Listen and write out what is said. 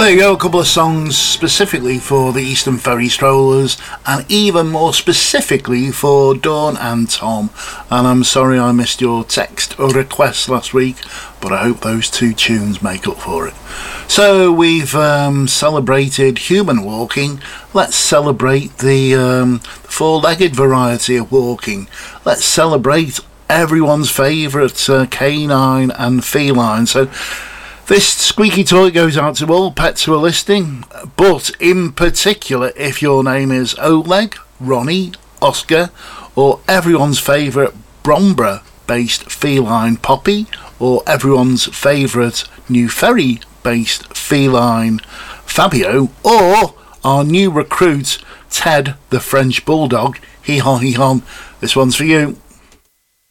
There you go, a couple of songs specifically for the Eastern Ferry Strollers and even more specifically for Dawn and Tom. And I'm sorry I missed your text or request last week, but I hope those two tunes make up for it. So we've celebrated human walking. Let's celebrate the four-legged variety of walking. Let's celebrate everyone's favourite canine and feline. So this squeaky toy goes out to all pets who are listening, but in particular if your name is Oleg, Ronnie, Oscar, or everyone's favourite Bromborough-based feline Poppy, or everyone's favourite New Ferry-based feline Fabio, or our new recruit Ted the French Bulldog. Hee-haw, hee-haw, this one's for you.